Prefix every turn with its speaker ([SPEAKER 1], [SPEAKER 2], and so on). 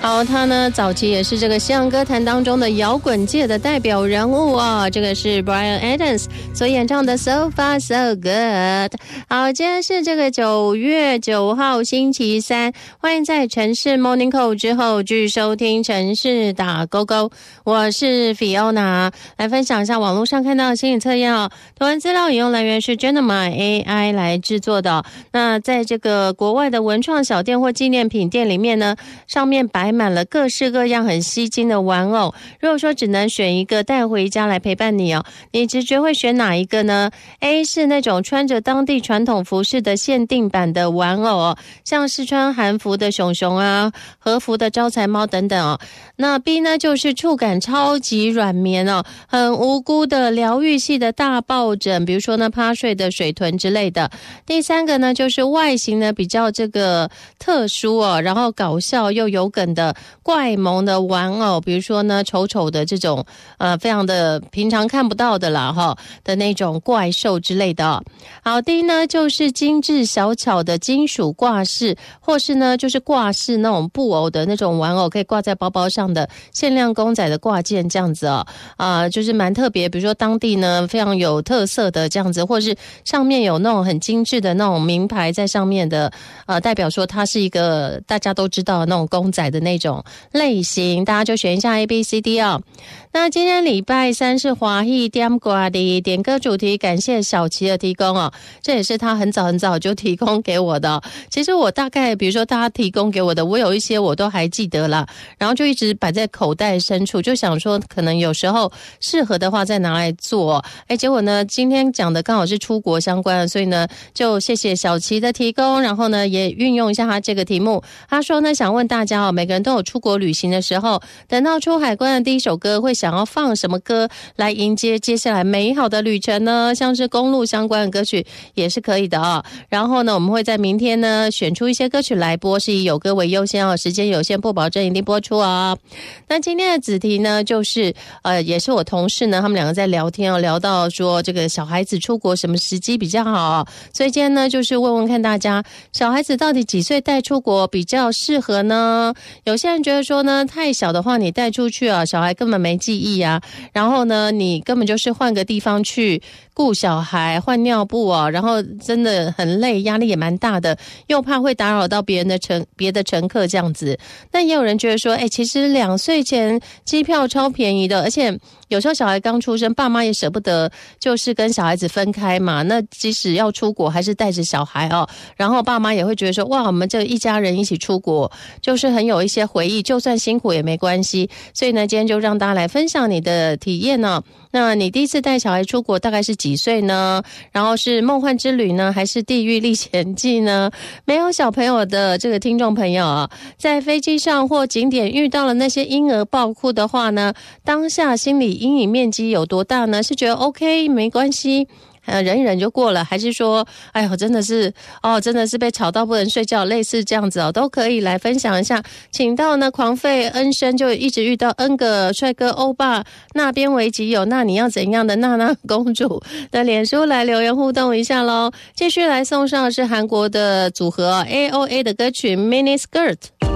[SPEAKER 1] 好，他呢早期也是这个西洋歌坛当中的摇滚界的代表人物啊，这个是 Bryan Adams 所演唱的 So Far So Good。 好，今天是这个9月9号星期三，欢迎在城市 Morning Call 之后继续收听城市打勾勾，我是 Fiona， 来分享一下网络上看到的心理测验哦。图文资料引用来源是 Gemini AI 来制作的。那在这个国外的文创小店或纪念品店里面呢，上面摆满了各式各样很吸睛的玩偶。如果说只能选一个带回家来陪伴你哦，你直觉会选哪一个呢？ A 是那种穿着当地传统服饰的限定版的玩偶哦，像是穿韩服的熊熊啊，和服的招财猫等等哦。那 B 呢，就是触感超级软绵哦，很无辜的疗愈系的大抱枕，比如说呢趴睡的水豚之类的。第三个呢，就是外形呢比较这个特殊哦，然后搞笑又有梗的怪萌的玩偶，比如说呢丑丑的这种非常的平常看不到的啦哈的那种怪兽之类的哦。好，第一呢就是精致小巧的金属挂饰，或是呢就是挂饰那种布偶的那种玩偶，可以挂在包包上的限量公仔的挂件这样子哦。就是蛮特别，比如说当地呢非常有特色的这样子，或是上面有那种很精致的那种名牌在上面的代表说它是一个大家都知道的那种公仔的那种类型，大家就选一下 ABCD 哦。那今天礼拜三是华裔点歌的点歌主题，感谢小琪的提供哦，这也是他很早很早就提供给我的哦。其实我大概比如说大家提供给我的，我有一些我都还记得啦，然后就一直摆在口袋深处，就想说可能有时候适合的话再拿来做。结果呢今天讲的刚好是出国相关的，所以呢就谢谢小琪的提供，然后呢也运用一下他这个题目。他说呢想问大家哦，每个人都有出国旅行的时候，等到出海关的第一首歌会想要放什么歌来迎接接下来美好的旅程呢？像是公路相关的歌曲也是可以的哦。然后呢我们会在明天呢选出一些歌曲来播，是以有歌为优先哦，时间有限不保证一定播出哦。那今天的子题呢就是也是我同事呢他们两个在聊天哦，聊到说这个小孩子出国什么时机比较好哦，所以今天呢就是问问看大家，小孩子到底几岁带出国比较适合呢？有些人觉得说呢太小的话你带出去啊，小孩根本没记忆啊，然后呢你根本就是换个地方去顾小孩换尿布哦，然后真的很累，压力也蛮大的，又怕会打扰到别的乘客这样子。但也有人觉得说其实2岁前机票超便宜的，而且有时候小孩刚出生爸妈也舍不得就是跟小孩子分开嘛，那即使要出国还是带着小孩哦，然后爸妈也会觉得说哇我们这一家人一起出国就是很有一些回忆，就算辛苦也没关系。所以呢今天就让大家来分享你的体验哦。那你第一次带小孩出国大概是几岁呢？然后是梦幻之旅呢还是地狱历险记呢？没有小朋友的这个听众朋友啊，在飞机上或景点遇到了那些婴儿爆哭的话呢，当下心理阴影面积有多大呢？是觉得 OK 没关系忍一忍就过了，还是说哎呦真的是被吵到不能睡觉，类似这样子都可以来分享一下。请到呢狂吠恩生就一直遇到 N 个帅哥欧巴那边为己有，那你要怎样的娜娜公主的脸书来留言互动一下咯。继续来送上的是韩国的组合 AOA 的歌曲 Mini Skirt。